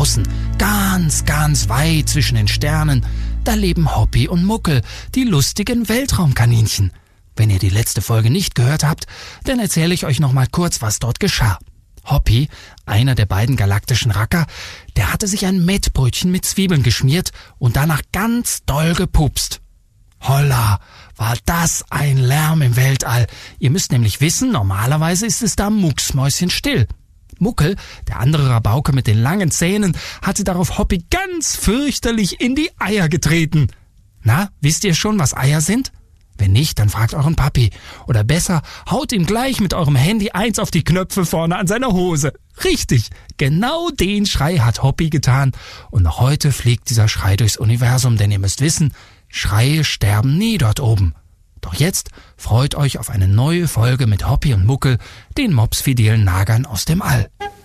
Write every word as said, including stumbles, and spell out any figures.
draußen, ganz, ganz weit zwischen den Sternen, da leben Hoppy und Muckel, die lustigen Weltraumkaninchen. Wenn ihr die letzte Folge nicht gehört habt, dann erzähle ich euch noch mal kurz, was dort geschah. Hoppy, einer der beiden galaktischen Racker, der hatte sich ein Mettbrötchen mit Zwiebeln geschmiert und danach ganz doll gepupst. Holla, war das ein Lärm im Weltall. Ihr müsst nämlich wissen, normalerweise ist es da mucksmäuschenstill. Muckel, der andere Rabauke mit den langen Zähnen, hatte darauf Hoppy ganz fürchterlich in die Eier getreten. Na, wisst ihr schon, was Eier sind? Wenn nicht, dann fragt euren Papi. Oder besser, haut ihm gleich mit eurem Handy eins auf die Knöpfe vorne an seiner Hose. Richtig, genau den Schrei hat Hoppy getan. Und noch heute fliegt dieser Schrei durchs Universum, denn ihr müsst wissen, Schreie sterben nie dort oben. Doch jetzt freut euch auf eine neue Folge mit Hoppy und Muckel, den mopsfidelen Nagern aus dem All.